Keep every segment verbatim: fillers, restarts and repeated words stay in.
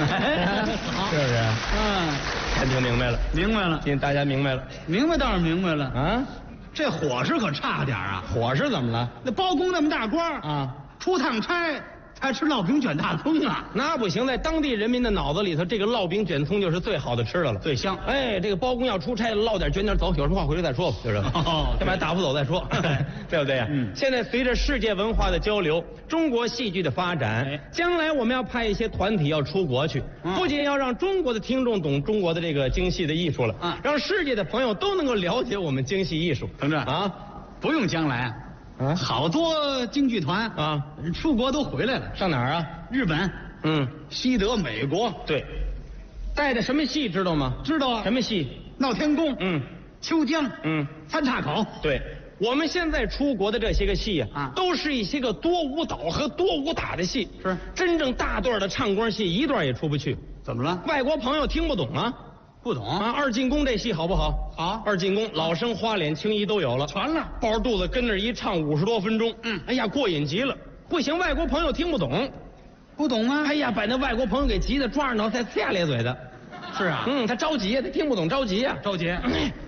是不是？ 嗯， 看听明白了， 明白了， 今天大家明白了明白倒是明白了啊？ 这伙食可差点啊！ 伙食怎么了？ 那包公那么大官啊， 出趟差才吃烙饼卷大葱啊！ 那不行，在当地人民的脑子里头，这个烙饼卷葱就是最好的吃的了， 最香。 哎，这个包公要出差，烙点卷点走，有什么话回来再说吧，就是。 哦， 干嘛打不走再说，对不对呀？ 嗯。 现在随着世界文化的交流，中国戏剧的发展， 哎将来我们要派一些团体要出国去， 嗯不仅要让中国的听众懂中国的这个京戏的艺术了， 嗯让世界的朋友都能够了解我们京戏艺术。 同志啊， 不用将来， 啊好多京剧团啊， 出国都回来了， 上哪儿啊？ 日本、 嗯， 西德、美国， 对，带的什么戏知道吗？ 知道啊？ 什么戏？ 闹天宫， 嗯秋江， 嗯， 三岔口， 对。我们现在出国的这些个戏啊都是一些个多舞蹈和多武打的戏， 是真正大段的唱功戏一段也出不去， 怎么了？ 外国朋友听不懂啊。 不懂啊，二进宫这戏好不好？ 好二进宫老生花脸青衣都有了， 全了。 抱着肚子跟那儿一唱五十多分钟， 嗯哎呀，过瘾极了。不行，外国朋友听不懂， 不懂啊？ 哎呀，把那外国朋友给急得抓着脑袋呲牙咧嘴的。 是啊， 嗯，他着急呀，他听不懂着急呀。 周杰，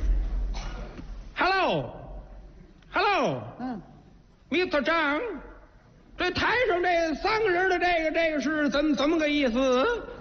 Hello，Hello， 嗯， Mister 张，这台上这三个人的这个这个是怎怎么个意思？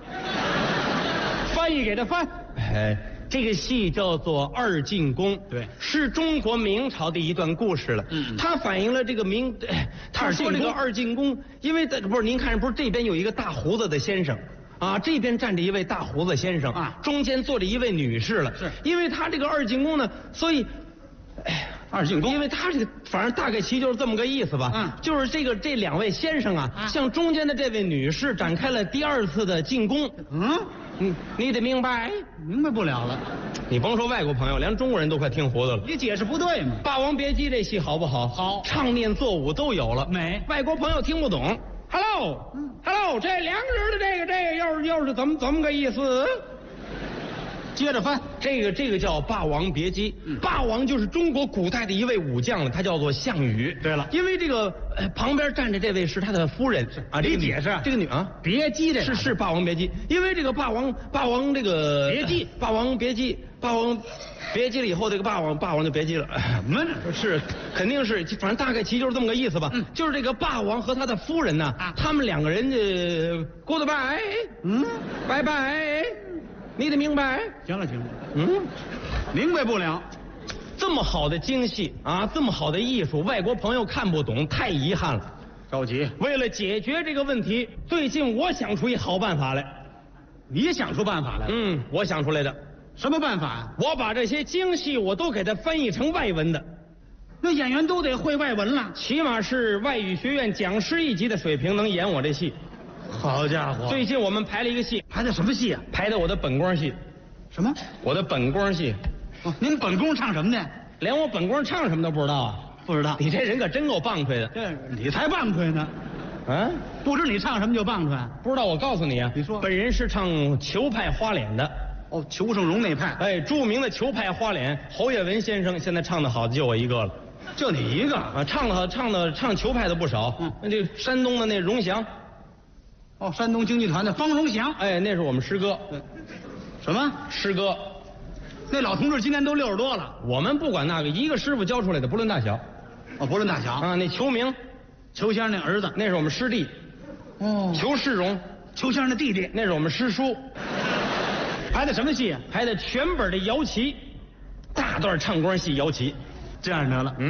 翻译给他翻。 哎，这个戏叫做《二进宫》， 对是中国明朝的一段故事了。 嗯它反映了这个明，哎他说这个二进宫，因为在不是您看，不是这边有一个大胡子的先生。啊，这边站着一位大胡子先生啊， 中间坐着一位女士了。 是因为他这个二进宫呢，所以，哎， 二进宫因为他这个反正大概其就是这么个意思吧。 嗯就是这个这两位先生啊， 啊向中间的这位女士展开了第二次的进攻。 嗯， 你你得明白， 明白不了了， 你甭说外国朋友，连中国人都快听糊涂了。 你解释不对嘛？ 《霸王别姬》这戏好不好？ 好唱念做舞都有了。 美外国朋友听不懂。Hello， 嗯 Hello，这两个人的这个这个又是又是怎么怎么个意思？ 接着翻。 这个这个叫《霸王别姬》， 嗯霸王就是中国古代的一位武将了，他叫做项羽。 对了因为这个、呃、旁边站着这位是他的夫人啊，这个女你解释这个女啊。 别姬这是是《霸王别姬》，因为这个霸王霸王这个别姬霸王别姬，霸王别姬了以后，这个霸王霸王就别姬了。 什么呢？ 是，肯定是，反正大概其就是这么个意思吧。 嗯就是这个霸王和他的夫人呢， 啊他们两个人呃，goodbye， 嗯， 拜拜，你得明白。 行了行了， 嗯， 明白不了。 这么好的京戏啊，这么好的艺术，外国朋友看不懂，太遗憾了。 着急， 为了解决这个问题，最近我想出一好办法来。 你想出办法来了？ 嗯，我想出来的。 什么办法呀？ 我把这些京戏我都给它翻译成外文的， 那演员都得会外文了。 起码是外语学院讲师一级的水平能演我这戏。 好家伙最近我们排了一个戏， 排的什么戏啊？ 排的我的本宫戏， 什么？ 我的本宫戏， 哦，您本宫唱什么呢？ 连我本宫唱什么都不知道啊！ 不知道。 你这人可真够棒槌的。 这你才棒槌呢， 啊， 不知你唱什么就棒槌。 不知道我告诉你啊， 你说本人是唱裘派花脸的。 哦，裘盛戎那派， 哎，著名的裘派花脸侯月文先生，现在唱的好的就我一个了。 就你一个。 啊，唱的好，唱的唱裘派的不少。 嗯那这个山东的那荣祥， 哦，山东京剧团的方荣祥。 哎，那是我们师哥， 什么？ 师哥。 那老同志今年都六十多了。 我们不管那个，一个师傅教出来的，不论大小。 哦，不论大小。 啊，那裘明， 裘先生那儿子。 那是我们师弟。 哦， 裘世荣， 裘先生的弟弟。 那是我们师叔。 排的什么戏啊？ 排的全本的摇旗，大段唱功戏摇旗。 这样得了。 嗯。